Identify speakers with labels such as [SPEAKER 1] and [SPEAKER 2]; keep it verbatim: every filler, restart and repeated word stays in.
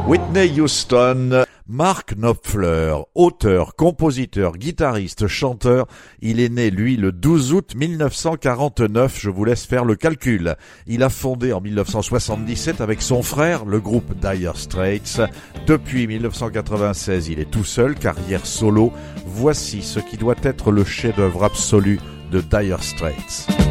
[SPEAKER 1] Whitney Houston, Mark Knopfler, auteur, compositeur, guitariste, chanteur, il est né, lui, le douze août mille neuf cent quarante-neuf, je vous laisse faire le calcul. Il a fondé en mille neuf cent soixante-dix-sept avec son frère le groupe Dire Straits. Depuis mille neuf cent quatre-vingt-seize, il est tout seul, carrière solo. Voici ce qui doit être le chef-d'œuvre absolu de Dire Straits.